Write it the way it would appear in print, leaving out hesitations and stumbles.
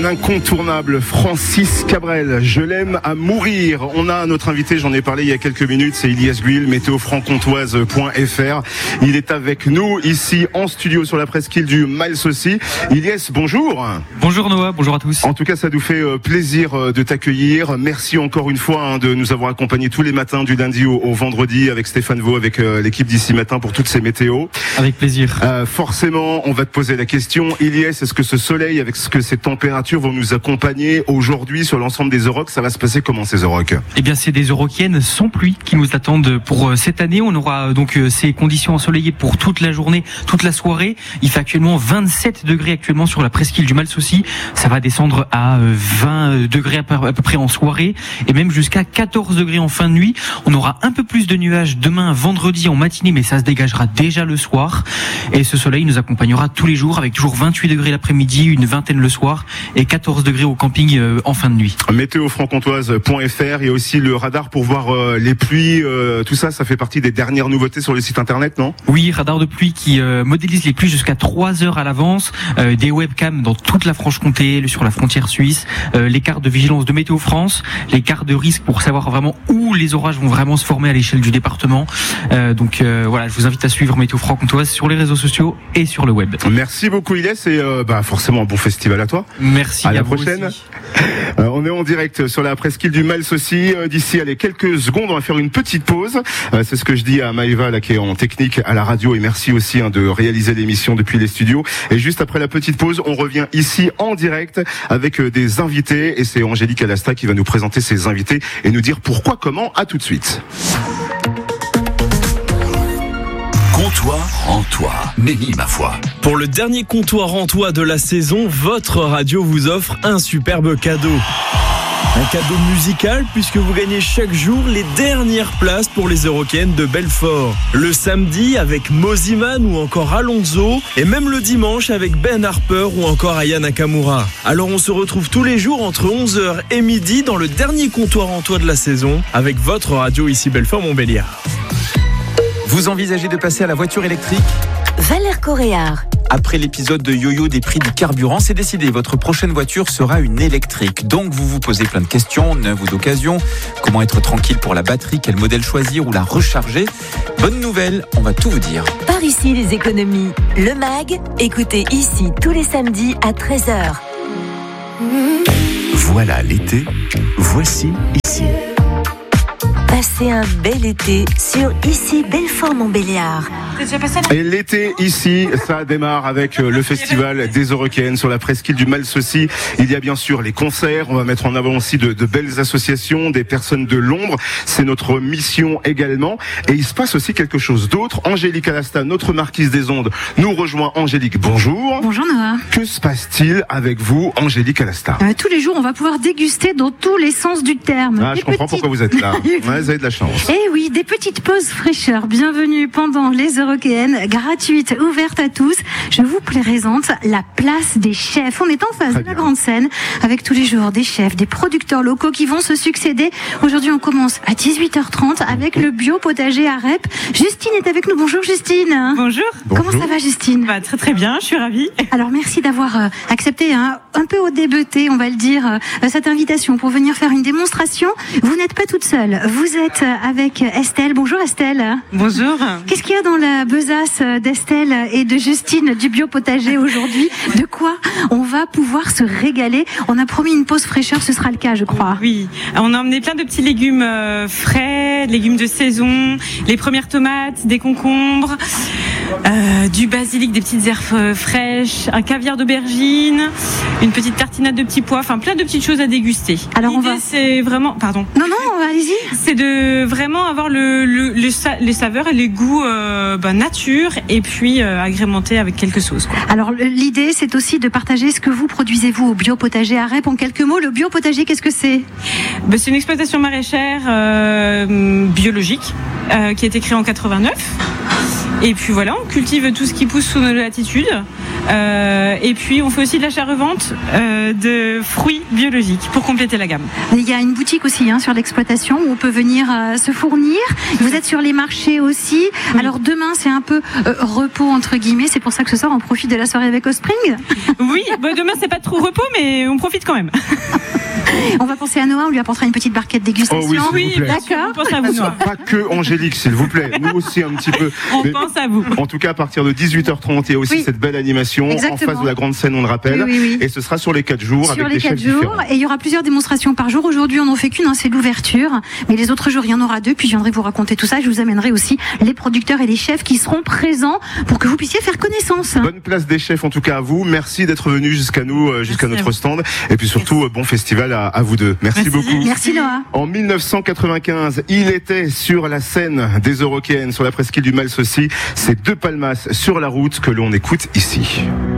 incontournable, Francis Cabrel, je l'aime à mourir. On a notre invité, j'en ai parlé il y a quelques minutes, c'est Ilyes Guil, météofranc-comtoise.fr. Il est avec nous ici en studio sur la presqu'île du Miles aussi. Ilyes, bonjour. Bonjour Noah, bonjour à tous. En tout cas, ça nous fait plaisir de t'accueillir. Merci encore une fois de nous avoir accompagnés tous les matins du lundi au vendredi avec Stéphane Vaux, avec l'équipe d'ici matin pour toutes ces météos. Avec plaisir. Forcément, on va te poser la question. Ilyes, est-ce que ce soleil, avec ce que ces températures vont nous accompagner aujourd'hui sur l'ensemble des Eurocs, ça va se passer comment ces Eurocs ? Eh bien, c'est des Eurokiennes sans pluie qui nous attendent pour cette année. On aura donc ces conditions ensoleillées pour toute la journée, toute la soirée. Il fait actuellement 27 degrés actuellement sur la presqu'île du Miles aussi. Ça va descendre à 20 degrés à peu près en soirée et même jusqu'à 14 degrés en fin de nuit. On aura un peu plus de nuages demain, vendredi en matinée, mais ça se dégagera déjà le soir. Et ce soleil nous accompagnera tous les jours avec toujours 28 degrés l'après-midi, une vingtaine le soir et 14 degrés au camping en fin de nuit. Météofranc-comtoise.fr, il y a aussi le radar pour voir les pluies, tout ça, ça fait partie des dernières nouveautés sur le site internet, non ? Oui, radar de pluie qui modélise les pluies jusqu'à 3 heures à l'avance, des webcams dans toute la Franche-Comté, sur la frontière suisse, les cartes de vigilance de Météo France, les cartes de risque pour savoir vraiment où les orages vont vraiment se former à l'échelle du département. Donc voilà, je vous invite à suivre Météo Franc-Comtoise sur les réseaux sociaux et sur le web. Merci beaucoup Ilyes et forcément un bon festival à toi. Merci. À la prochaine. On est en direct sur la presqu'île du Miles aussi. D'ici quelques secondes, on va faire une petite pause. C'est ce que je dis à Maëva là, qui est en technique à la radio, et merci aussi de réaliser l'émission depuis les studios. Et juste après la petite pause, on revient ici en direct avec des invités, et c'est Angélique Alasta qui va nous présenter ses invités et nous dire pourquoi, comment. À tout de suite. Comptoir en toi, Méni ma foi. Pour le dernier comptoir en toi de la saison, votre radio vous offre un superbe cadeau. Un cadeau musical puisque vous gagnez chaque jour les dernières places pour les Eurokiennes de Belfort. Le samedi avec Moziman ou encore Alonso, et même le dimanche avec Ben Harper ou encore Aya Nakamura. Alors on se retrouve tous les jours entre 11h et midi dans le dernier comptoir en toi de la saison avec votre radio ici Belfort-Montbéliard. Vous envisagez de passer à la voiture électrique ? Valère Coréard. Après l'épisode de yo-yo des prix du carburant, c'est décidé, votre prochaine voiture sera une électrique. Donc vous vous posez plein de questions, neuves ou d'occasion. Comment être tranquille pour la batterie, quel modèle choisir ou la recharger ? Bonne nouvelle, on va tout vous dire. Par ici les économies. Le MAG, écoutez ici tous les samedis à 13h. Voilà l'été, voici ici. Passez un bel été sur ici Belfort-Montbéliard. Et l'été ici, ça démarre avec le festival des Eurokiennes sur la presqu'île du Miles aussi. Il y a bien sûr les concerts, on va mettre en avant aussi de belles associations, des personnes de l'ombre. C'est notre mission également. Et il se passe aussi quelque chose d'autre. Angélique Alasta, notre marquise des ondes, nous rejoint. Angélique, bonjour. Bonjour Noah. Que se passe-t-il avec vous, Angélique Alasta ? Tous les jours, on va pouvoir déguster dans tous les sens du terme. Je comprends pourquoi vous êtes là. Ouais, vous avez de la chance. Eh oui, des petites pauses fraîcheur. Bienvenue pendant les Eurokiennes, gratuites, ouvertes à tous. Je vous présente la place des chefs. On est en face de la grande scène avec tous les jours des chefs, des producteurs locaux qui vont se succéder. Aujourd'hui, on commence à 18h30 avec le bio potager à Rep. Justine est avec nous. Bonjour Justine. Bonjour. Comment ça va Justine ? Très très bien, je suis ravie. Alors merci d'avoir accepté un peu au débeauté, on va le dire, cette invitation pour venir faire une démonstration. Vous n'êtes pas toute seule. Vous êtes avec Estelle. Bonjour Estelle. Bonjour. Qu'est-ce qu'il y a dans la besace d'Estelle et de Justine du bio potager aujourd'hui ? De quoi on va pouvoir se régaler ? On a promis une pause fraîcheur, ce sera le cas je crois. Oui, on a emmené plein de petits légumes frais, légumes de saison, les premières tomates, des concombres, du basilic, des petites herbes fraîches, un caviar d'aubergine, une petite tartinade de petits pois, enfin plein de petites choses à déguster. Alors l'idée, c'est vraiment, pardon. Non, allez-y. C'est de vraiment avoir les saveurs et les goûts nature et puis agrémenté avec quelques sauces, quoi. Alors l'idée, c'est aussi de partager ce que vous produisez vous au bio potager à Rep. En quelques mots, le bio potager, qu'est-ce que c'est ? C'est une exploitation maraîchère biologique qui a été créée en 89. Et puis voilà, on cultive tout ce qui pousse sous nos latitudes, Et puis on fait aussi de l'achat-revente de fruits biologiques pour compléter la gamme. Il y a une boutique aussi sur l'exploitation où on peut venir se fournir. Vous êtes sur les marchés aussi. Oui. Alors demain c'est un peu repos entre guillemets. C'est pour ça que ce soir on profite de la soirée avec Offspring. Oui, demain c'est pas trop repos mais on profite quand même. On va penser à Noah, on lui apportera une petite barquette dégustation. Oh oui, s'il vous plaît. D'accord. On pense à vous, Noah. Pas que Angélique, s'il vous plaît. Nous aussi un petit peu. On Mais pense à vous. en tout cas, à partir de 18h30, il y a aussi cette belle animation Exactement. en face de la grande scène, on le rappelle. Oui. Et ce sera sur les 4 jours Sur avec les des 4 chefs jours, différents. et il y aura plusieurs démonstrations par jour. Aujourd'hui, on n'en fait qu'une, c'est l'ouverture. Mais les autres jours, il y en aura 2. Puis je viendrai vous raconter tout ça. Je vous amènerai aussi les producteurs et les chefs qui seront présents pour que vous puissiez faire connaissance. Bonne place des chefs en tout cas à vous. Merci d'être venus jusqu'à nous, jusqu'à Merci notre stand. Et puis surtout, bon festival à vous deux. Merci beaucoup. Merci Noah. En 1995, il était sur la scène des Eurokéennes, sur la presqu'île du Mals aussi. C'est 2 palmas sur la route que l'on écoute ici.